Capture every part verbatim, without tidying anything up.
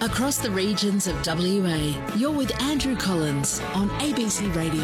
Across the regions of W A, you're with Andrew Collins on A B C Radio.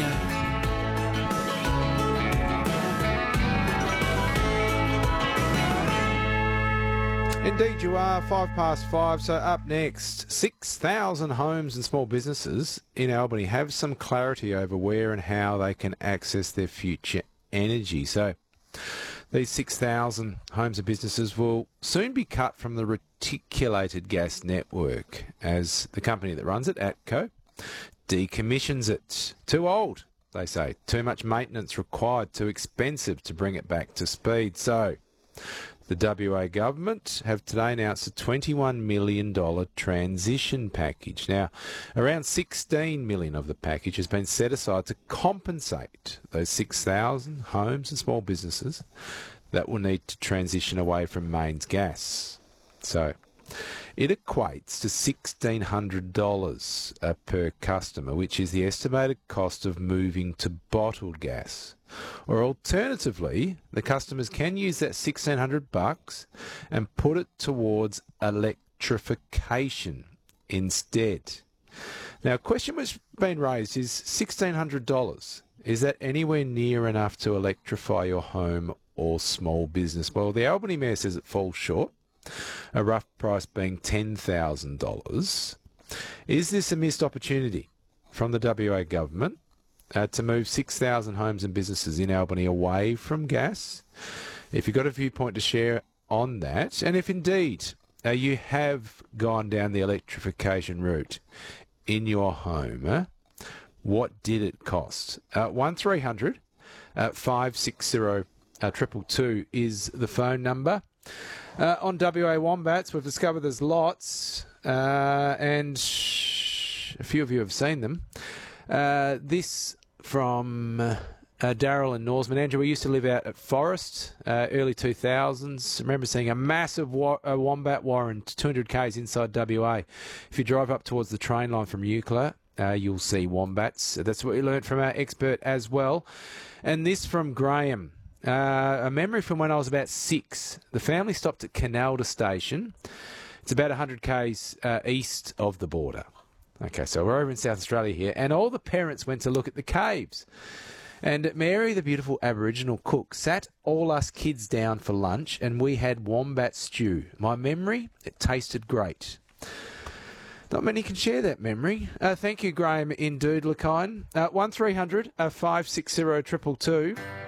Indeed you are, five past five. So up next, six thousand homes and small businesses in Albany have some clarity over where and how they can access their future energy. So these six thousand homes and businesses will soon be cut from the reticulated gas network as the company that runs it, ATCO, decommissions it. Too old, they say. Too much maintenance required, too expensive to bring it back to speed. So the W A government have today announced a twenty-one million dollars transition package. Now, around sixteen million dollars of the package has been set aside to compensate those six thousand homes and small businesses that will need to transition away from mains gas. So it equates to one thousand six hundred dollars uh, per customer, which is the estimated cost of moving to bottled gas. Or alternatively, the customers can use that sixteen hundred bucks and put it towards electrification instead. Now, a question which has been raised is sixteen hundred dollars. Is that anywhere near enough to electrify your home or small business? Well, the Albany Mayor says it falls short, a rough price being ten thousand dollars. Is this a missed opportunity from the W A government uh, to move six thousand homes and businesses in Albany away from gas? If you've got a viewpoint to share on that, and if indeed uh, you have gone down the electrification route in your home, uh, what did it cost? Uh, one three hundred five six zero two two two is the phone number. Uh, on W A Wombats, we've discovered there's lots, uh, and a few of you have seen them. Uh, this from uh, Daryl and Norseman. Andrew, we used to live out at Forest, uh, early two thousands. I remember seeing a massive wa- a wombat warren, two hundred kays inside W A. If you drive up towards the train line from Eucla, uh, you'll see wombats. That's what we learnt from our expert as well. And this from Graham. Uh, a memory from when I was about six. The family stopped at Canalda Station. It's about one hundred kays uh, east of the border. Okay, so we're over in South Australia here, and all the parents went to look at the caves. And Mary, the beautiful Aboriginal cook, sat all us kids down for lunch, and we had wombat stew. My memory, it tasted great. Not many can share that memory. Uh, thank you, Graham in Doodlakine. Uh, one three hundred five six zero two two two.